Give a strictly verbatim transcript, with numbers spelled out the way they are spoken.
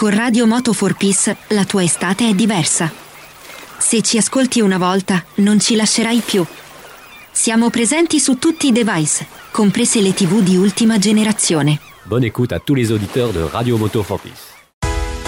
Con Radio Moto for Peace la tua estate è diversa. Se ci ascolti una volta, non ci lascerai più. Siamo presenti su tutti i device, comprese le tivù di ultima generazione. Bonne écoute à tous les auditeurs de Radio Moto for Peace.